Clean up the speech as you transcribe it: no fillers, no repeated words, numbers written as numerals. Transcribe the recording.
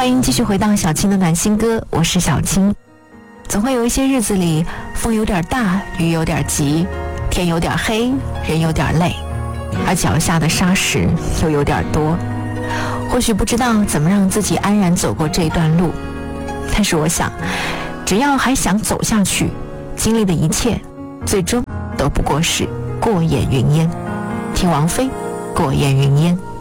欢迎继续回到小青的暖心歌，我是小青。总会有一些日子里，风有点大，雨有点急，天有点黑，人有点累，而脚下的沙石又有点多。或许不知道怎么让自己安然走过这段路，但是我想，只要还想走下去，经历的一切最终都不过是过眼云烟。听王菲《过眼云烟》。